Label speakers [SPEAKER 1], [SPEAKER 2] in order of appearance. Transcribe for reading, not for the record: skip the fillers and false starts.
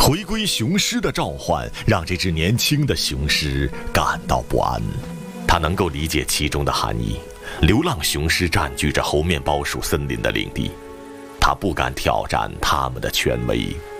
[SPEAKER 1] 回归雄狮的召唤让这只年轻的雄狮感到不安，它能够理解其中的含义。流浪雄狮占据着猴面包属森林的领地，它不敢挑战他们的权威。